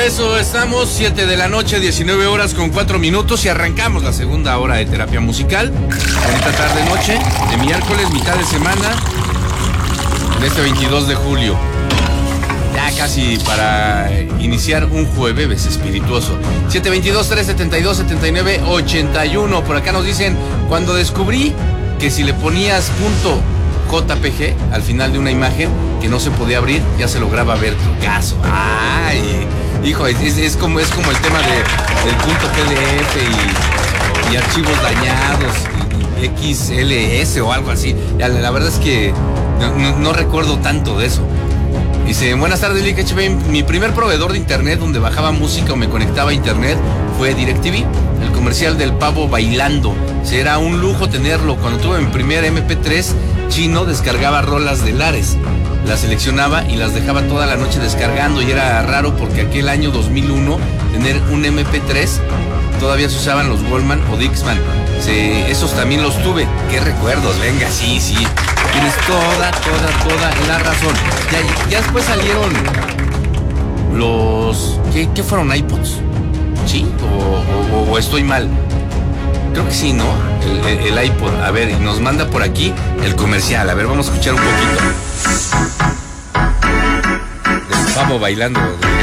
eso estamos, 7 de la noche, 19 horas con 4 minutos y arrancamos la segunda hora de terapia musical. Bonita tarde, noche, de miércoles, mitad de semana, en este 22 de julio. Ya casi para iniciar un jueves espirituoso. 722-372-7981. Por acá nos dicen, cuando descubrí que si le ponías punto JPG al final de una imagen que no se podía abrir, ya se lograba ver tu caso. Ay, hijo, es como el tema del punto PDF y archivos dañados, y XLS o algo así. La verdad es que no recuerdo tanto de eso. Dice, buenas tardes, Lick HB. Mi primer proveedor de internet donde bajaba música o me conectaba a internet fue DirecTV. El comercial del pavo bailando. Era un lujo tenerlo. Cuando tuve mi primer MP3 chino, descargaba rolas de Lares. Las seleccionaba y las dejaba toda la noche descargando. Y era raro porque aquel año 2001, tener un MP3, todavía se usaban los Wallman o Dixman. Esos también los tuve. Qué recuerdos, venga, sí. Tienes toda la razón. Ya después salieron los... ¿Qué fueron? ¿iPods? ¿Sí? ¿O estoy mal? Creo que sí, ¿no? El iPod. A ver, y nos manda por aquí el comercial. A ver, vamos a escuchar un poquito. El pavo bailando.